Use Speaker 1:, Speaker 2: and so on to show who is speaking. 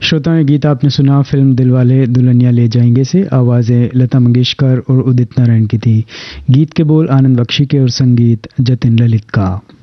Speaker 1: श्रोताओं, ये गीत आपने सुना फिल्म दिलवाले दुल्हनिया ले जाएंगे से। आवाज़ें लता मंगेशकर और उदित नारायण की थी। गीत के बोल आनंद बख्शी के और संगीत जतिन ललित का।